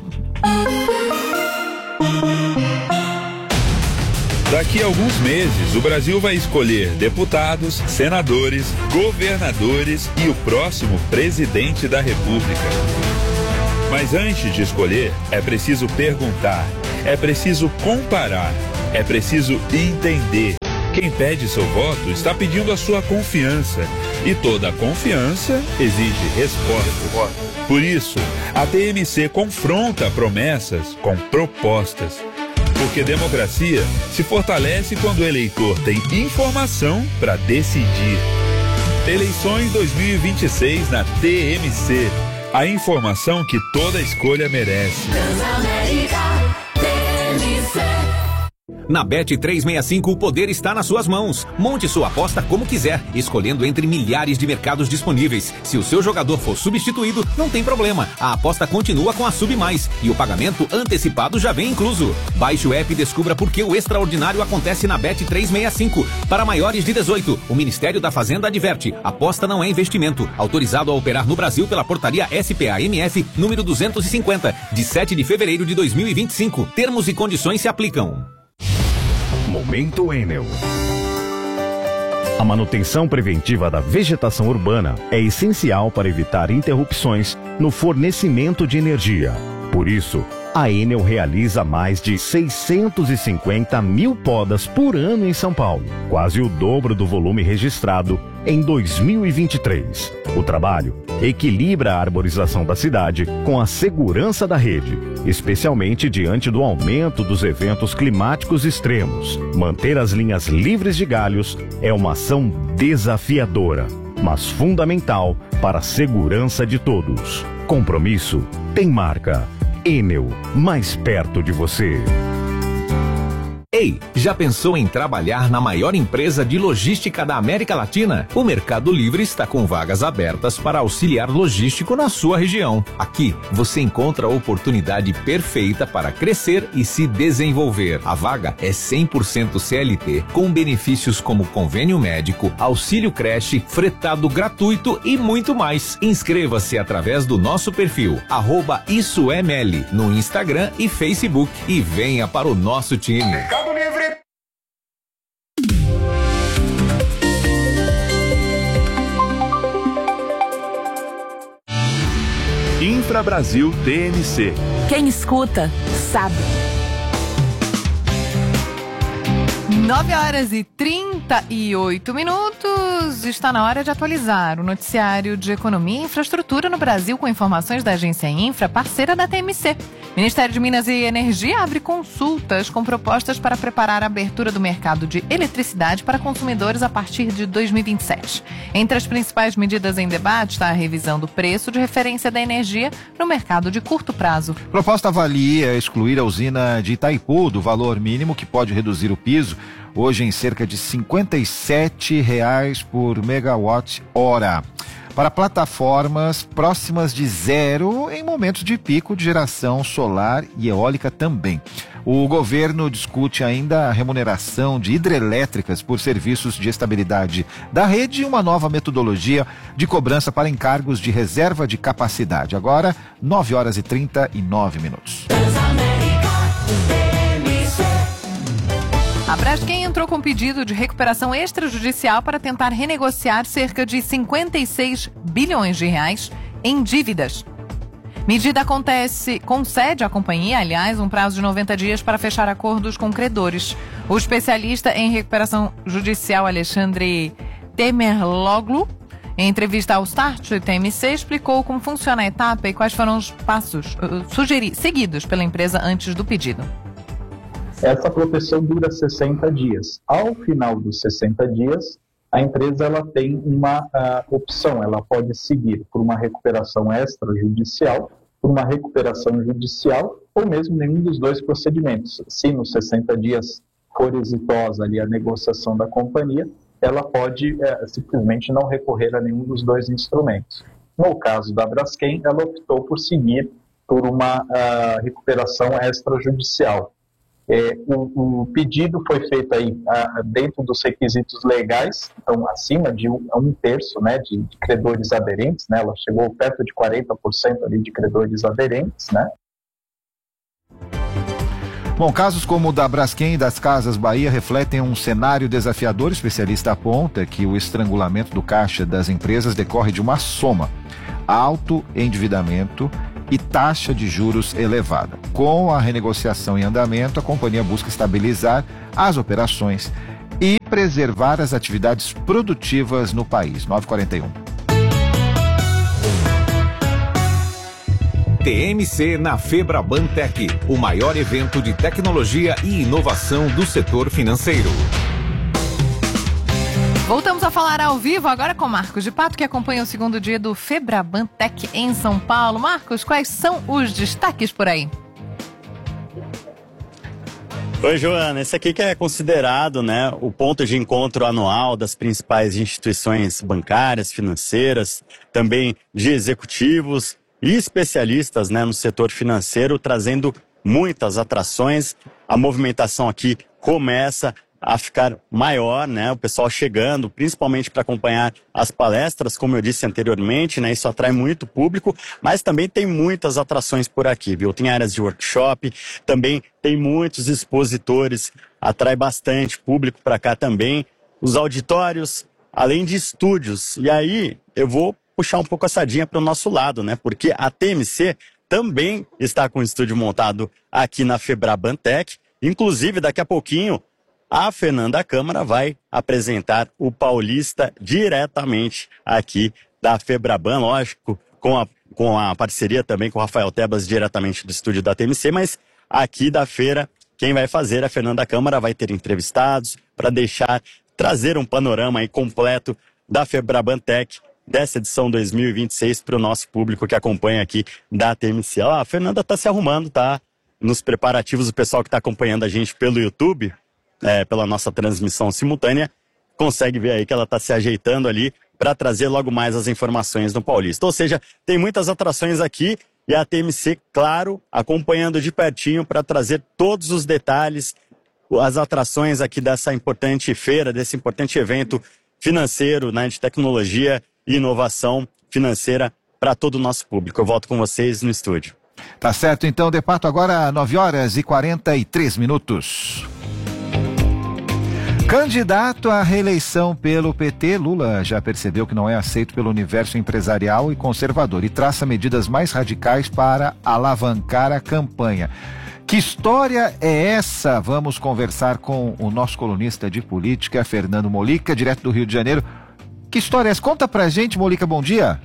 Daqui a alguns meses, o Brasil vai escolher deputados, senadores, governadores e o próximo presidente da República. Mas antes de escolher, é preciso perguntar, é preciso comparar, é preciso entender. Quem pede seu voto está pedindo a sua confiança. E toda confiança exige resposta. Por isso, a TMC confronta promessas com propostas. Porque democracia se fortalece quando o eleitor tem informação para decidir. Eleições 2026 na TMC. A informação que toda escolha merece. Na Bet365 o poder está nas suas mãos. Monte sua aposta como quiser, escolhendo entre milhares de mercados disponíveis. Se o seu jogador for substituído, não tem problema. A aposta continua com a Sub Mais e o pagamento antecipado já vem incluso. Baixe o app e descubra por que o extraordinário acontece na Bet365. Para maiores de 18, o Ministério da Fazenda adverte: aposta não é investimento. Autorizado a operar no Brasil pela portaria SPA-MF número 250, de 7 de fevereiro de 2025. Termos e condições se aplicam. Momento Enel. A manutenção preventiva da vegetação urbana é essencial para evitar interrupções no fornecimento de energia. Por isso, a Enel realiza mais de 650 mil podas por ano em São Paulo, quase o dobro do volume registrado em 2023. O trabalho equilibra a arborização da cidade com a segurança da rede, especialmente diante do aumento dos eventos climáticos extremos. Manter as linhas livres de galhos é uma ação desafiadora, mas fundamental para a segurança de todos. Compromisso tem marca. Enel, mais perto de você. Ei, já pensou em trabalhar na maior empresa de logística da América Latina? O Mercado Livre está com vagas abertas para auxiliar logístico na sua região. Aqui, você encontra a oportunidade perfeita para crescer e se desenvolver. A vaga é 100% CLT, com benefícios como convênio médico, auxílio creche, fretado gratuito e muito mais. Inscreva-se através do nosso perfil, @IsoEML, no Instagram e Facebook, e venha para o nosso time. Livre. Infra Brasil TMC. Quem escuta, sabe. 9h38. Está na hora de atualizar o noticiário de Economia e Infraestrutura no Brasil, com informações da agência Infra, parceira da TMC. Ministério de Minas e Energia abre consultas com propostas para preparar a abertura do mercado de eletricidade para consumidores a partir de 2027. Entre as principais medidas em debate está a revisão do preço de referência da energia no mercado de curto prazo. A proposta avalia excluir a usina de Itaipu do valor mínimo, que pode reduzir o piso, hoje em cerca de R$ 57,00 por megawatt-hora, para plataformas próximas de zero em momentos de pico de geração solar e eólica também. O governo discute ainda a remuneração de hidrelétricas por serviços de estabilidade da rede e uma nova metodologia de cobrança para encargos de reserva de capacidade. Agora, 9h39. A Braskem entrou com pedido de recuperação extrajudicial para tentar renegociar cerca de 56 bilhões de reais em dívidas. Medida concede à companhia, aliás, um prazo de 90 dias para fechar acordos com credores. O especialista em recuperação judicial Alexandre Temerloglu, em entrevista ao Start TMC, explicou como funciona a etapa e quais foram os passos seguidos pela empresa antes do pedido. Essa proteção dura 60 dias. Ao final dos 60 dias, a empresa ela tem uma opção, ela pode seguir por uma recuperação extrajudicial, por uma recuperação judicial ou mesmo nenhum dos dois procedimentos. Se nos 60 dias for exitosa ali a negociação da companhia, ela pode simplesmente não recorrer a nenhum dos dois instrumentos. No caso da Braskem, ela optou por seguir por uma recuperação extrajudicial. O pedido foi feito aí dentro dos requisitos legais, então acima de um terço, né, de credores aderentes, né, ela chegou perto de 40% ali de credores aderentes, né. Bom, casos como o da Braskem e das Casas Bahia refletem um cenário desafiador. O especialista aponta que o estrangulamento do caixa das empresas decorre de uma soma: alto endividamento e taxa de juros elevada. Com a renegociação em andamento, a companhia busca estabilizar as operações e preservar as atividades produtivas no país. 9h41. TMC na Febraban Tech, o maior evento de tecnologia e inovação do setor financeiro. Voltamos a falar ao vivo agora com Marcos de Pato, que acompanha o segundo dia do Febraban Tech em São Paulo. Marcos, quais são os destaques por aí? Oi, Joana. Esse aqui que é considerado, né, o ponto de encontro anual das principais instituições bancárias, financeiras, também de executivos e especialistas, né, no setor financeiro, trazendo muitas atrações. A movimentação aqui começa a ficar maior, né? O pessoal chegando, principalmente para acompanhar as palestras, como eu disse anteriormente, né? Isso atrai muito público, mas também tem muitas atrações por aqui, viu? Tem áreas de workshop, também tem muitos expositores, atrai bastante público para cá também. Os auditórios, além de estúdios. E aí, eu vou puxar um pouco a sardinha para o nosso lado, né? Porque a TMC também está com o estúdio montado aqui na Febraban Tech. Inclusive, daqui a pouquinho, a Fernanda Câmara vai apresentar o Paulista diretamente aqui da Febraban, lógico, com a parceria também com o Rafael Tebas, diretamente do estúdio da TMC, mas aqui da feira, quem vai fazer a Fernanda Câmara vai ter entrevistados para trazer um panorama aí completo da Febraban Tech dessa edição 2026 para o nosso público que acompanha aqui da TMC. A Fernanda está se arrumando, tá nos preparativos, o pessoal que está acompanhando a gente pelo YouTube, pela nossa transmissão simultânea, consegue ver aí que ela está se ajeitando ali para trazer logo mais as informações no Paulista. Ou seja, tem muitas atrações aqui e a TMC, claro, acompanhando de pertinho para trazer todos os detalhes, as atrações aqui dessa importante feira, desse importante evento financeiro, né, de tecnologia e inovação financeira para todo o nosso público. Eu volto com vocês no estúdio. Tá certo, então, de Pato, agora 9h43. Candidato à reeleição pelo PT, Lula já percebeu que não é aceito pelo universo empresarial e conservador e traça medidas mais radicais para alavancar a campanha. Que história é essa? Vamos conversar com o nosso colunista de política, Fernando Molica, direto do Rio de Janeiro. Que história é essa? Conta pra gente, Molica, bom dia.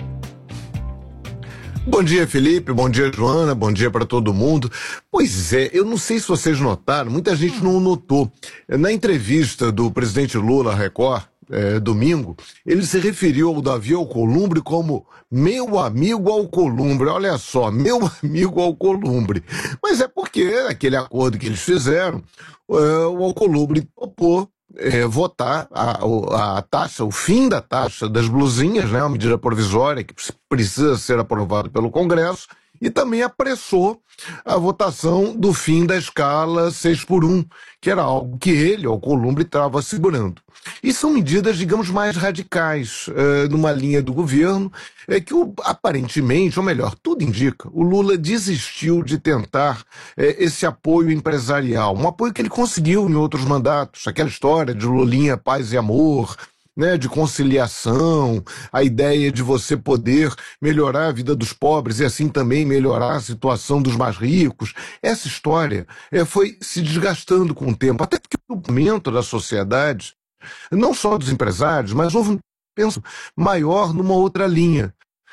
Bom dia, Felipe, bom dia, Joana, bom dia para todo mundo. Pois é, eu não sei se vocês notaram, muita gente não notou. Na entrevista do presidente Lula à Record, domingo, ele se referiu ao Davi Alcolumbre como meu amigo Alcolumbre. Olha só, meu amigo Alcolumbre. Mas é porque aquele acordo que eles fizeram, o Alcolumbre topou votar a taxa, o fim da taxa das blusinhas, né, uma medida provisória que precisa ser aprovada pelo Congresso, e também apressou a votação do fim da escala 6x1, que era algo que ele, Alcolumbre, estava segurando. E são medidas, digamos, mais radicais, numa linha do governo, que aparentemente, ou melhor, tudo indica, o Lula desistiu de tentar esse apoio empresarial, um apoio que ele conseguiu em outros mandatos, aquela história de Lulinha, paz e amor, né, de conciliação, a ideia de você poder melhorar a vida dos pobres e assim também melhorar a situação dos mais ricos. Essa história foi se desgastando com o tempo, até porque o movimento da sociedade, não só dos empresários, mas houve um penso maior numa outra linha.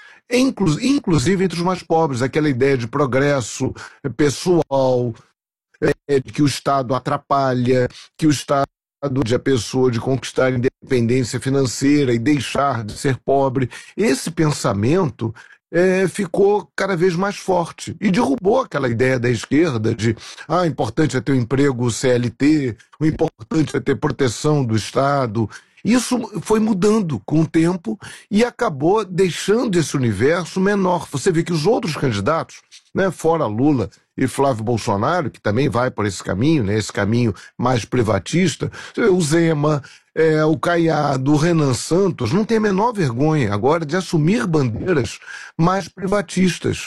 Inclusive entre os mais pobres, aquela ideia de progresso pessoal, de que o Estado atrapalha, que o Estado de a pessoa de conquistar a independência financeira e deixar de ser pobre. Esse pensamento ficou cada vez mais forte e derrubou aquela ideia da esquerda de o importante é ter um emprego CLT, o importante é ter proteção do Estado. Isso foi mudando com o tempo e acabou deixando esse universo menor. Você vê que os outros candidatos, né, fora Lula e Flávio Bolsonaro, que também vai por esse caminho, né, esse caminho mais privatista, o Zema, o Caiado, o Renan Santos, não tem a menor vergonha agora de assumir bandeiras mais privatistas.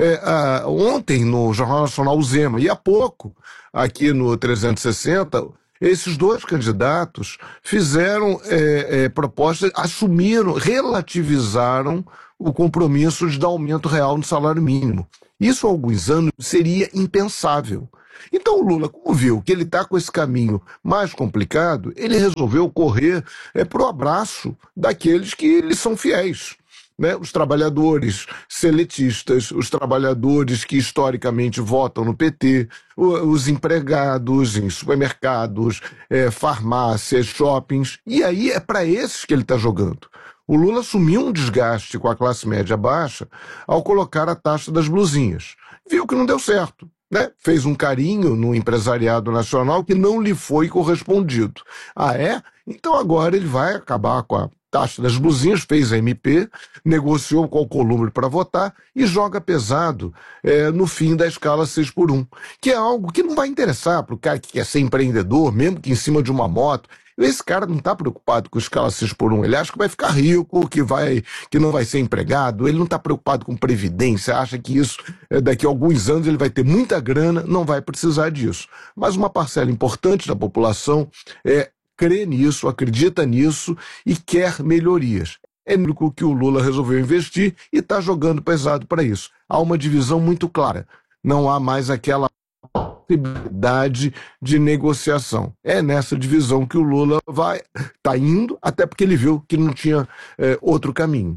Ontem, no Jornal Nacional, o Zema, e há pouco, aqui no 360, esses dois candidatos fizeram propostas, assumiram, relativizaram o compromisso de dar aumento real no salário mínimo. Isso há alguns anos seria impensável. Então o Lula, como viu que ele está com esse caminho mais complicado, ele resolveu correr para o abraço daqueles que lhe são fiéis. Né? Os trabalhadores seletistas, os trabalhadores que historicamente votam no PT, os empregados em supermercados, farmácias, shoppings, e aí é para esses que ele está jogando. O Lula assumiu um desgaste com a classe média baixa ao colocar a taxa das blusinhas. Viu que não deu certo, né? Fez um carinho no empresariado nacional que não lhe foi correspondido. Então agora ele vai acabar com a taxa das blusinhas, fez a MP, negociou com o Alcolumbre para votar e joga pesado no fim da escala 6x1, que é algo que não vai interessar para o cara que quer ser empreendedor, mesmo que em cima de uma moto. Esse cara não está preocupado com escala 6x1, ele acha que vai ficar rico, que não vai ser empregado, ele não está preocupado com previdência, acha que isso, daqui a alguns anos ele vai ter muita grana, não vai precisar disso. Mas uma parcela importante da população crê nisso, acredita nisso e quer melhorias. É único que o Lula resolveu investir e está jogando pesado para isso. Há uma divisão muito clara, não há mais aquela possibilidade de negociação. É nessa divisão que o Lula está indo, até porque ele viu que não tinha outro caminho.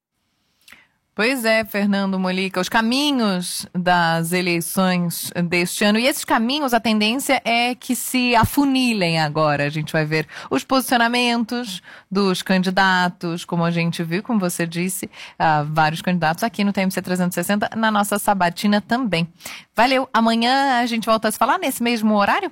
Pois é, Fernando Molica, os caminhos das eleições deste ano, e esses caminhos, a tendência é que se afunilem agora. A gente vai ver os posicionamentos dos candidatos, como a gente viu, como você disse, vários candidatos aqui no TMC 360, na nossa sabatina também. Valeu, amanhã a gente volta a se falar nesse mesmo horário?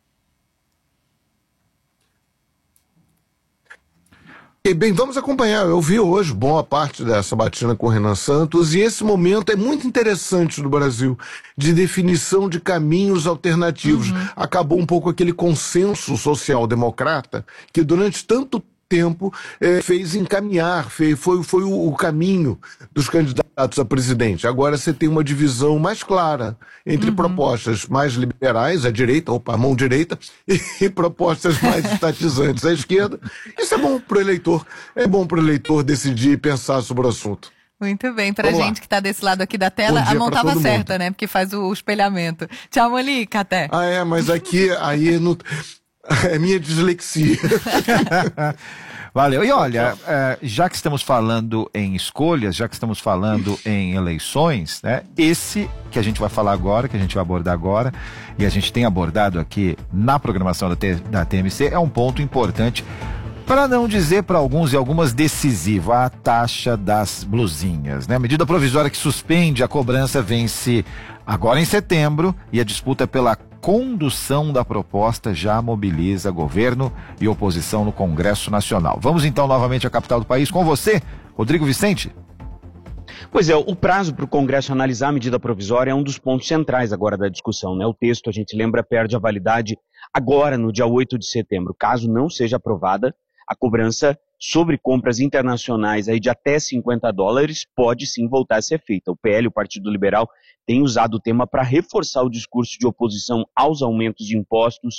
Bem, vamos acompanhar. Eu vi hoje boa parte dessa sabatina com o Renan Santos e esse momento é muito interessante no Brasil, de definição de caminhos alternativos. Acabou um pouco aquele consenso social-democrata que durante tanto tempo fez encaminhar, foi o caminho dos candidatos a presidente. Agora você tem uma divisão mais clara entre propostas mais liberais, à direita, a mão direita, e propostas mais estatizantes, à esquerda. Isso é bom para o eleitor. É bom para o eleitor decidir e pensar sobre o assunto. Muito bem, pra gente que tá desse lado aqui da tela, a mão tava certa, né? Porque faz o espelhamento. Tchau, Molica, até. Mas aqui, aí não... É minha dislexia. Valeu. E olha, já que estamos falando em escolhas, já que estamos falando em eleições, né? Esse que a gente vai falar agora, que a gente vai abordar agora, e a gente tem abordado aqui na programação da TMC, é um ponto importante, para não dizer para alguns e algumas decisivo, a taxa das blusinhas, né? A medida provisória que suspende a cobrança vence agora em setembro e a disputa pela condução da proposta já mobiliza governo e oposição no Congresso Nacional. Vamos então novamente à capital do país com você, Rodrigo Vicente. Pois é, o prazo para o Congresso analisar a medida provisória é um dos pontos centrais agora da discussão, né? O texto, a gente lembra, perde a validade agora no dia 8 de setembro. Caso não seja aprovada, a cobrança sobre compras internacionais aí de até $50 pode sim voltar a ser feita. O PL, o Partido Liberal, tem usado o tema para reforçar o discurso de oposição aos aumentos de impostos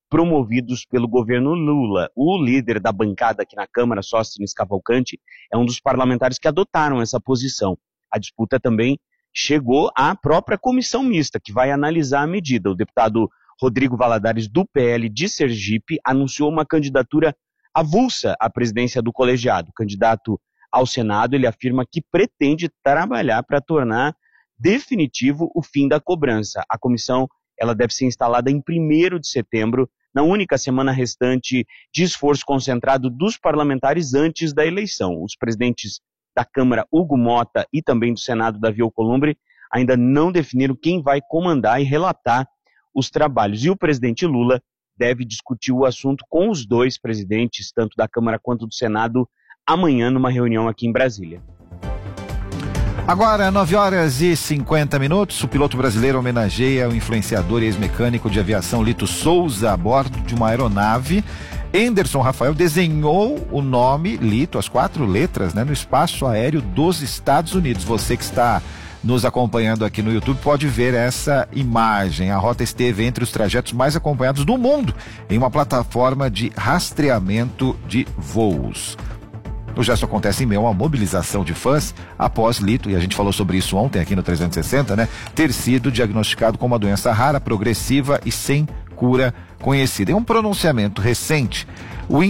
promovidos pelo governo Lula. O líder da bancada aqui na Câmara, Sóstenes Cavalcante, é um dos parlamentares que adotaram essa posição. A disputa também chegou à própria comissão mista, que vai analisar a medida. O deputado Rodrigo Valadares, do PL de Sergipe, anunciou uma candidatura avulsa à presidência do colegiado. O candidato ao Senado, ele afirma que pretende trabalhar para tornar definitivo o fim da cobrança. A comissão, ela deve ser instalada em 1º de setembro, na única semana restante de esforço concentrado dos parlamentares antes da eleição. Os presidentes da Câmara, Hugo Mota, e também do Senado, Davi Alcolumbre, ainda não definiram quem vai comandar e relatar os trabalhos. E o presidente Lula deve discutir o assunto com os dois presidentes, tanto da Câmara quanto do Senado, amanhã numa reunião aqui em Brasília. Agora, 9h50, o piloto brasileiro homenageia o influenciador e ex-mecânico de aviação Lito Souza a bordo de uma aeronave. Anderson Rafael desenhou o nome Lito, as 4 letras, no espaço aéreo dos Estados Unidos. Você que está nos acompanhando aqui no YouTube pode ver essa imagem. A rota esteve entre os trajetos mais acompanhados do mundo em uma plataforma de rastreamento de voos. O gesto acontece em meio a uma mobilização de fãs após Lito, e a gente falou sobre isso ontem aqui no 360, ter sido diagnosticado com uma doença rara, progressiva e sem cura conhecida. Em um pronunciamento recente,